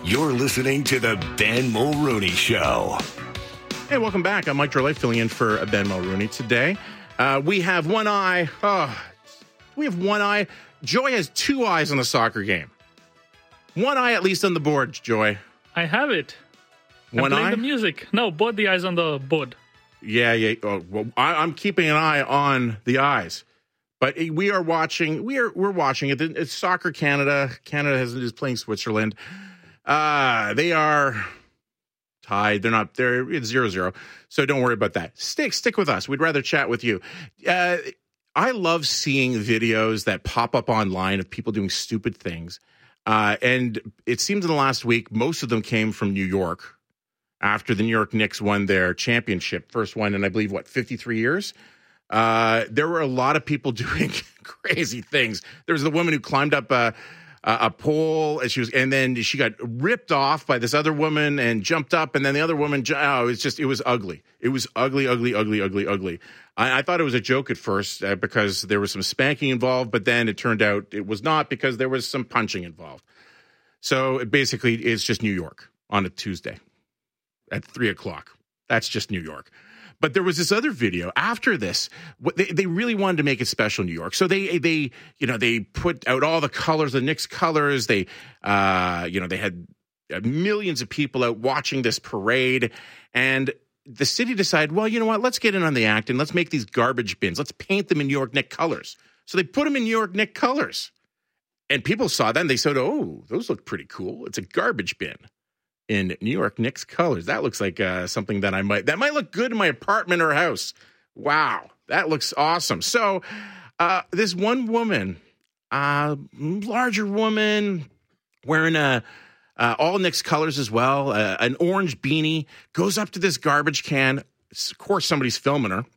You're listening to the Ben Mulrooney Show. Hey, welcome back. I'm Mike Drolet, filling in for Ben Mulrooney today. We have one eye. We have one eye. Joy has two eyes on the soccer game. One eye at least on the board, Joy. I have it. One eye? The music. No, both the eyes on the board. Yeah. Oh, well, I'm keeping an eye on the eyes. But we are watching. We're watching it. It's Soccer Canada. Canada is playing Switzerland. They are tied. It's 0-0. So don't worry about that. Stick with us. We'd rather chat with you. I love seeing videos that pop up online of people doing stupid things. And it seems in the last week, most of them came from New York after the New York Knicks won their championship. First one in, I believe, 53 years? There were a lot of people doing crazy things. There was the woman who climbed up a pole, and then she got ripped off by this other woman and jumped up, and then the other woman. It was ugly. It was ugly. I thought it was a joke at first because there was some spanking involved, but then it turned out it was not because there was some punching involved. So basically, it's just New York on a Tuesday at 3:00. That's just New York. But there was this other video after this. They really wanted to make it special in New York. So they put out all the colors, the Knicks colors. They had millions of people out watching this parade. And the city decided, well, you know what? Let's get in on the act and let's make these garbage bins. Let's paint them in New York Knicks colors. So they put them in New York Knicks colors. And people saw that and they said, oh, those look pretty cool. It's a garbage bin in New York Knicks colors. That looks like something that might look good in my apartment or house. Wow, that looks awesome. So this one woman, larger woman, wearing all Knicks colors as well, an orange beanie, goes up to this garbage can. Of course, somebody's filming her.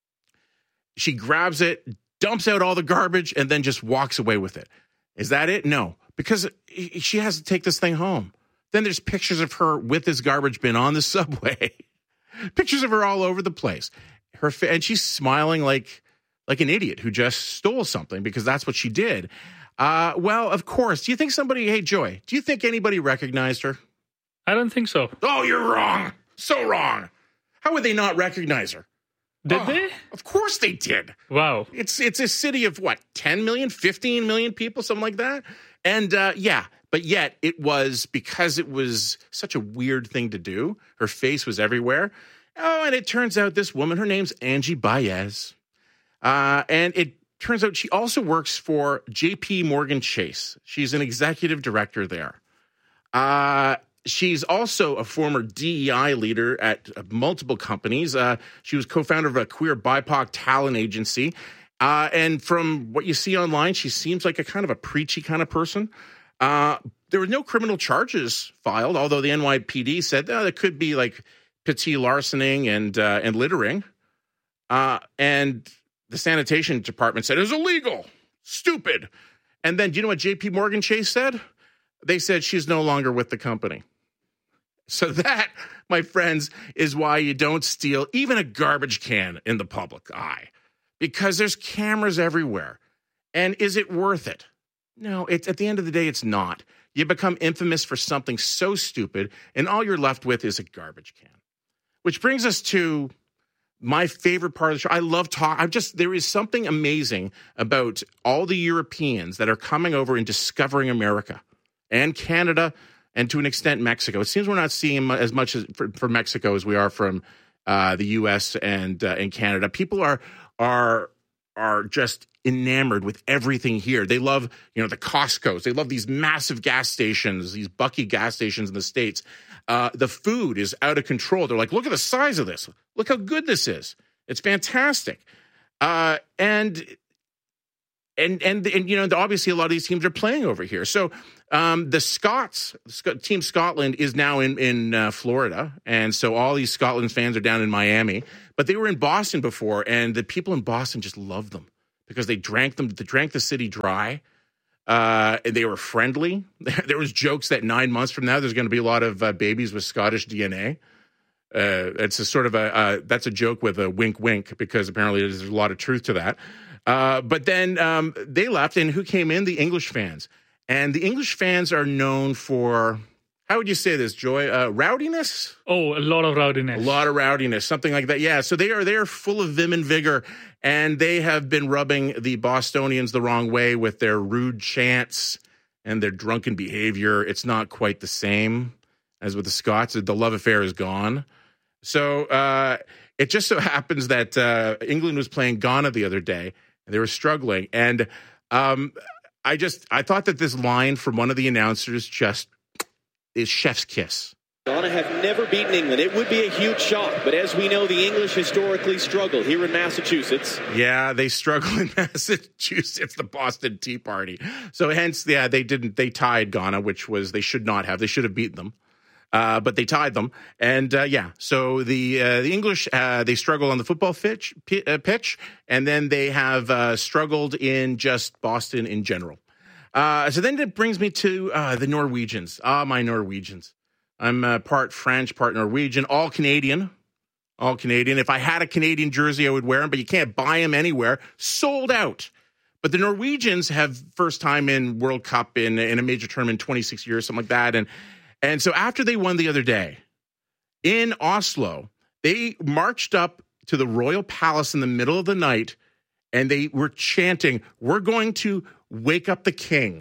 She grabs it, dumps out all the garbage, and then just walks away with it. Is that it? No, because she has to take this thing home. Then there's pictures of her with this garbage bin on the subway. Pictures of her all over the place. And she's smiling like an idiot who just stole something because that's what she did. Well, of course. Do you think hey, Joy, do you think anybody recognized her? I don't think so. Oh, you're wrong. So wrong. How would they not recognize her? Did they? Of course they did. Wow. It's a city of 10 million, 15 million people, something like that. And but yet it was because it was such a weird thing to do. Her face was everywhere. Oh, and it turns out this woman, her name's Angie Baez. And it turns out she also works for JP Morgan Chase. She's an executive director there. She's also a former DEI leader at multiple companies. She was co-founder of a queer BIPOC talent agency. And from what you see online, she seems like a kind of a preachy kind of person. There were no criminal charges filed, although the NYPD said there could be like petit larcening and littering. And the sanitation department said it was illegal, stupid. And then do you know what JP Morgan Chase said? They said she's no longer with the company. So that, my friends, is why you don't steal even a garbage can in the public eye. Because there's cameras everywhere. And is it worth it? No, it's at the end of the day, it's not. You become infamous for something so stupid, and all you're left with is a garbage can. Which brings us to my favorite part of the show. I love there is something amazing about all the Europeans that are coming over and discovering America and Canada and to an extent Mexico. It seems we're not seeing as much for Mexico as we are from the U.S. and Canada. People are just enamored with everything here. They love, the Costco's. They love these massive gas stations, these Bucky gas stations in the States. The food is out of control. They're like, look at the size of this. Look how good this is. It's fantastic. And obviously a lot of these teams are playing over here. So Team Scotland is now in Florida. And so all these Scotland fans are down in Miami. But they were in Boston before, and the people in Boston just loved them because they drank the city dry. And they were friendly. There was jokes that 9 months from now, there's going to be a lot of babies with Scottish DNA. It's a sort of that's a joke with a wink, wink, because apparently there's a lot of truth to that. But then they left, and who came in? The English fans. And the English fans are known for How would you say this, Joy? Rowdiness? Oh, a lot of rowdiness. A lot of rowdiness, something like that. Yeah, so they are full of vim and vigor, and they have been rubbing the Bostonians the wrong way with their rude chants and their drunken behavior. It's not quite the same as with the Scots. The love affair is gone. So it just so happens that England was playing Ghana the other day, and they were struggling. And I thought that this line from one of the announcers just is chef's kiss. Ghana have never beaten England. It would be a huge shock, but as we know, the English historically struggle here in Massachusetts. Yeah, they struggle in Massachusetts, the Boston Tea Party. So hence, yeah, they tied Ghana, which was, they should not have. They should have beaten them. But they tied them. And so the English, they struggle on the football pitch, and then they have struggled in just Boston in general. So then it brings me to the Norwegians. My Norwegians. I'm part French, part Norwegian, all Canadian. All Canadian. If I had a Canadian jersey, I would wear them, but you can't buy them anywhere. Sold out. But the Norwegians have first time in World Cup in a major tournament in 26 years, something like that. And so after they won the other day in Oslo, they marched up to the Royal Palace in the middle of the night, and they were chanting, "We're going to wake up the king."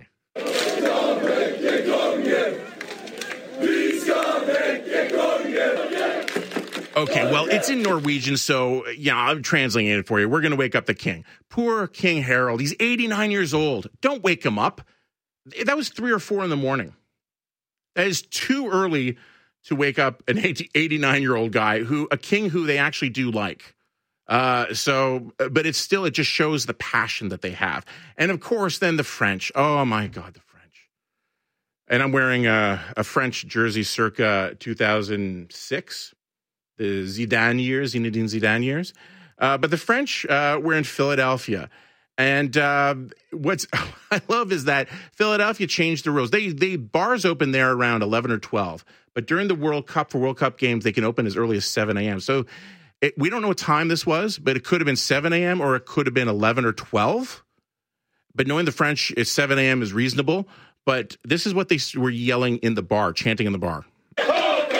Okay, well, it's in Norwegian, so yeah, I'm translating it for you. We're going to wake up the king. Poor King Harold. He's 89 years old. Don't wake him up. That was 3 or 4 in the morning. That is too early to wake up an 89-year-old guy, a king who they actually do like. But it just shows the passion that they have. And of course, then the French. Oh my God, the French. And I'm wearing a French jersey circa 2006, the Zinedine Zidane years. But the French were in Philadelphia. And what I love is that Philadelphia changed the rules. They bars open there around 11 or 12. But during the World Cup, for World Cup games, they can open as early as 7 a.m. So we don't know what time this was, but it could have been 7 a.m. or it could have been 11 or 12. But knowing the French, 7 a.m. is reasonable. But this is what they were yelling in the bar, chanting in the bar.